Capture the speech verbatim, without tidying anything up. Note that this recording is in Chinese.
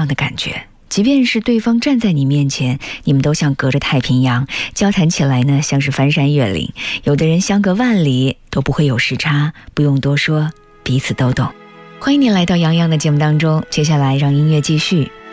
样的感觉。即便是对方站在你面前，你们都像隔着太平洋，交谈起来呢像是翻山越岭，有的人相隔万里都不会有时差，不用多说，彼此都懂。欢迎你来到杨洋的节目当中，接下来让音乐继续，